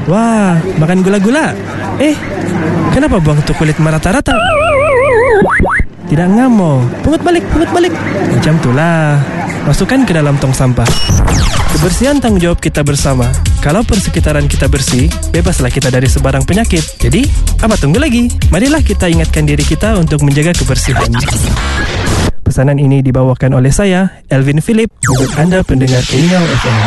Wah, makan gula-gula. Kenapa buang tu kulit merata-rata? Tidak ngamuk. Pungut balik. Macam itulah. Masukkan ke dalam tong sampah. Kebersihan tanggung jawab kita bersama. Kalau persekitaran kita bersih, bebaslah kita dari sebarang penyakit. Jadi, apa tunggu lagi? Marilah kita ingatkan diri kita untuk menjaga kebersihan. Pesanan ini dibawakan oleh saya, Elvin Philip, untuk Anda pendengar Keingau FM.